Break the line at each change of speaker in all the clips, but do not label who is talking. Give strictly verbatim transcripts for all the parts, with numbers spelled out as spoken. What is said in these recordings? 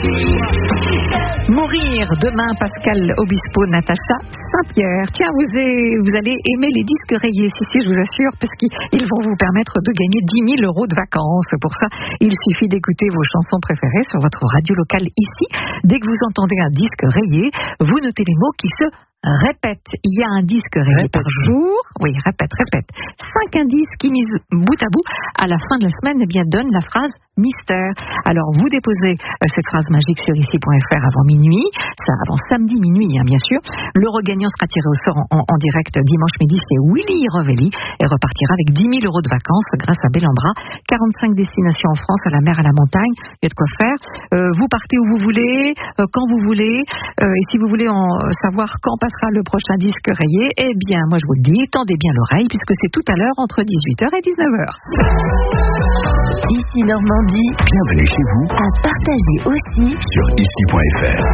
Mourir demain, Pascal Obispo, Natacha Saint-Pierre. Tiens, vous, avez, vous allez aimer les disques rayés, si, si, je vous assure, parce qu'ils vont vous permettre de gagner dix mille euros de vacances. Pour ça, il suffit d'écouter vos chansons préférées sur votre radio locale ici. Dès que vous entendez un disque rayé, vous notez les mots qui se répètent. Il y a un disque rayé par jour. Oui, répète, répète. Cinq indices qui, mis bout à bout, à la fin de la semaine, eh bien, donnent la phrase mystère. Alors, vous déposez euh, cette phrase magique sur ici point f r avant minuit, ça avant samedi minuit, hein, bien sûr. L'euro gagnant sera tiré au sort en, en, en direct dimanche midi chez Willy Revelli et repartira avec dix mille euros de vacances grâce à Bellambra. quarante-cinq destinations en France, à la mer, à la montagne. Il y a de quoi faire. Euh, vous partez où vous voulez, euh, quand vous voulez. Euh, et si vous voulez en savoir quand passera le prochain disque rayé, eh bien, moi je vous le dis, tendez bien l'oreille puisque c'est tout à l'heure entre dix-huit heures et dix-neuf heures.
Ici Normandie,
bienvenue chez vous.
À partager aussi
sur ici point f r.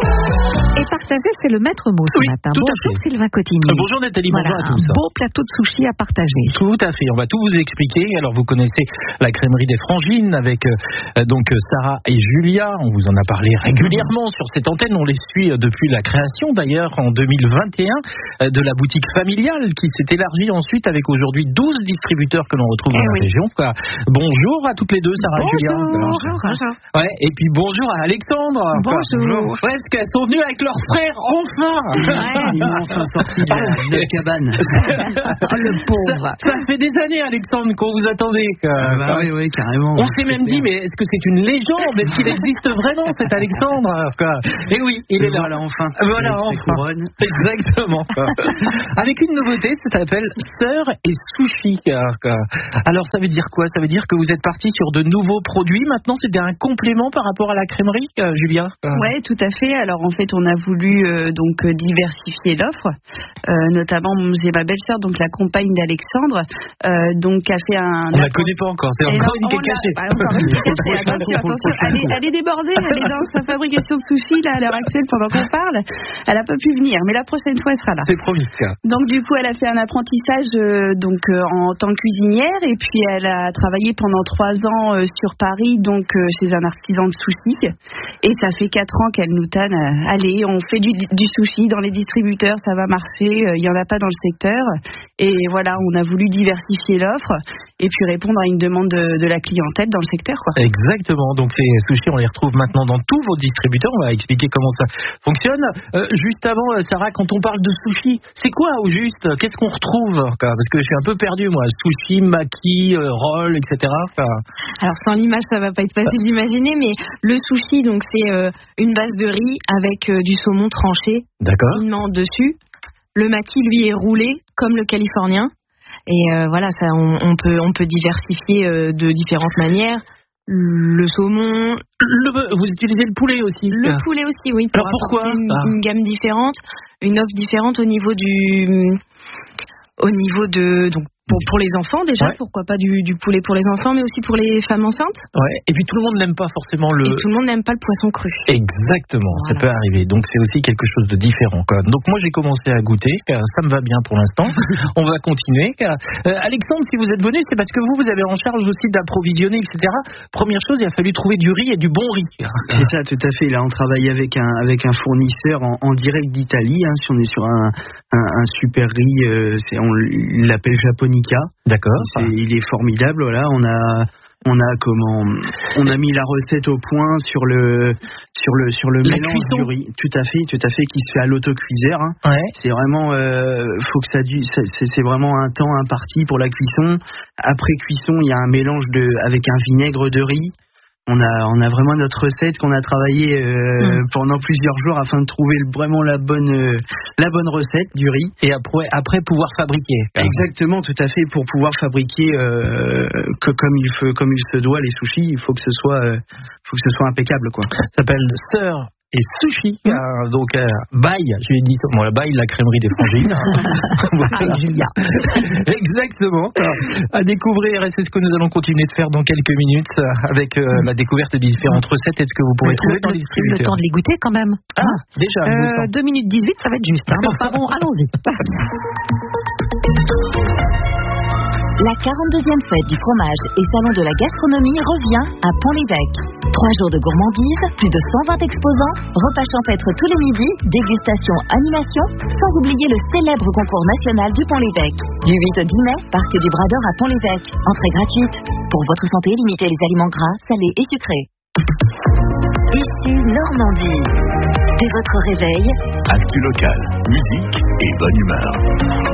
Et partager, c'est le maître mot ce
oui,
matin.
Tout
bonjour
à fait.
Sylvain Cotigny.
Euh, bonjour Nathalie,
voilà,
bonjour à tous.
Un beau plateau de sushi à partager.
Tout à fait, on va tout vous expliquer. Alors vous connaissez la crèmerie des Frangines avec euh, donc Sarah et Julia. On vous en a parlé régulièrement sur cette antenne. On les suit euh, depuis la création d'ailleurs en deux mille vingt et un euh, de la boutique familiale qui s'est élargie ensuite avec aujourd'hui douze distributeurs que l'on retrouve
eh
dans
oui.
la région. Quoi. Bonjour à toutes les deux, Sarah
bonjour,
et Julia.
Bonjour, bonjour.
Ouais, et puis bonjour à Alexandre.
Bonjour.
Ouais, parce qu'elles sont venues avec leurs frères enfin.
Ouais.
Ils m'ont enfin sorti de la, de la cabane.
Oh, le pauvre.
Ça, ça fait des années, Alexandre, qu'on vous attendait. Que,
Ah bah, oui, oui, carrément.
on s'est même dit, mais est-ce que c'est une légende? Est-ce qu'il existe vraiment, cet Alexandre? Quoi. Et oui, il est là.
Voilà, enfin.
Voilà,
Avec ses
enfin.
couronnes.
Exactement. Avec une nouveauté, ça s'appelle Sœur et Sushi. Quoi. Alors, ça veut dire quoi? Ça veut dire que vous êtes parti sur de nouveaux produits. Maintenant, c'était un complément par rapport à la crèmerie, euh, Julia?
Oui, tout à fait. Alors, en fait, on a voulu euh, donc euh, diversifier l'offre. Euh, notamment, j'ai ma belle-sœur, donc la compagne d'Alexandre, euh, donc a fait un...
On la connaît pas encore, c'est encore une qui est cachée.
Bah, encore une qui est cachée. Attention, attention. Elle est, elle est débordée, elle est dans sa fabrication de sushi, là, à l'heure actuelle, pendant qu'on parle. Elle n'a pas pu venir, mais la prochaine fois, elle sera là.
C'est promis, ça.
Donc, du coup, elle a fait un apprentissage euh, donc, euh, en tant que cuisinière, et puis elle a travaillé pendant trois ans euh, sur Paris, donc euh, chez un artisan de sushi. Et ça fait quatre ans qu'elle nous tanne. Euh, allez, on fait du, du sushi dans les distributeurs, ça va marcher. Il n'y en a pas dans le secteur. Et voilà, on a voulu diversifier l'offre et puis répondre à une demande de, de la clientèle dans le secteur, quoi.
Exactement. Donc ces sushis, on les retrouve maintenant dans tous vos distributeurs. On va expliquer comment ça fonctionne. Euh, juste avant, Sarah, quand on parle de sushi, c'est quoi au juste? Qu'est-ce qu'on retrouve? Parce que je suis un peu perdu, moi. Sushi, maki, euh, roll, et cetera.
Alors sans l'image, ça va pas être facile d'imaginer, mais le sushi, donc c'est euh, une base de riz avec euh, du saumon tranché,
d'accord,
finement dessus. Le maki, lui, est roulé comme le californien. Et euh, voilà, ça, on, on peut, on peut diversifier euh, de différentes manières. Le saumon.
Le, vous utilisez le poulet aussi?
Le poulet aussi, oui. Pour
Alors pourquoi
une,
ah.
une gamme différente, une offre différente au niveau du, au niveau de donc. Pour, pour les enfants déjà, ouais. Pourquoi pas du, du poulet pour les enfants, mais aussi pour les femmes enceintes.
Ouais. Et puis tout le monde n'aime pas forcément le...
Et tout le monde n'aime pas le poisson cru.
Exactement, voilà. Ça peut arriver. Donc c'est aussi quelque chose de différent. Quoi. Donc moi j'ai commencé à goûter, car ça me va bien pour l'instant. On va continuer. Car, euh, Alexandre, si vous êtes venu, c'est parce que vous, vous avez en charge aussi d'approvisionner, et cetera. Première chose, il a fallu trouver du riz et du bon riz.
C'est ça, tout à fait. Là, on travaille avec un, avec un fournisseur en, en direct d'Italie. Hein, si on est sur un, un, un super riz, euh, c'est, on l'appelle Japonica.
D'accord.
C'est, il est formidable. Voilà, on a, on a comment, on a mis la recette au point sur le, sur le, sur le
la
mélange
cuisson.
du riz. Tout à fait, tout à fait, qui se fait à l'autocuiseur. Hein.
Ouais.
C'est vraiment, euh, faut que ça, du, c'est, c'est vraiment un temps imparti pour la cuisson. Après cuisson, il y a un mélange de, avec un vinaigre de riz. On a, on a vraiment notre recette qu'on a travaillé euh, mmh. pendant plusieurs jours afin de trouver vraiment la bonne, euh, la bonne recette du riz.
Et après, après pouvoir fabriquer.
Exactement, tout à fait. Pour pouvoir fabriquer euh, que comme il faut, comme il se doit les sushis, il faut que ce soit, euh, faut que ce soit impeccable, quoi.
Ça s'appelle Sœur et Sushi, mmh. euh, donc euh, Bail, je lui ai dit, bon, la Bail, la crèmerie des Frangines.
Voilà. Julia.
Exactement. À découvrir, et c'est ce que nous allons continuer de faire dans quelques minutes avec euh, la découverte des différentes recettes. Est-ce que vous pourrez le, trouver dans les distributeurs?
Le temps de les goûter quand même.
Ah, hein déjà.
Euh, deux minutes dix-huit, ça va être juste. Hein. Enfin bon, allons-y.
La quarante-deuxième fête du fromage et salon de la gastronomie revient à Pont-l'Évêque. Trois jours de gourmandise, plus de cent vingt exposants, repas champêtres tous les midis, dégustation, animation, sans oublier le célèbre concours national du Pont-l'Évêque. Du huit au dix mai, Parc du Bras d'Or à Pont-l'Évêque. Entrée gratuite. Pour votre santé, limitez les aliments gras, salés et sucrés. Ici Normandie. Dès votre réveil,
Actu local, musique et bonne humeur.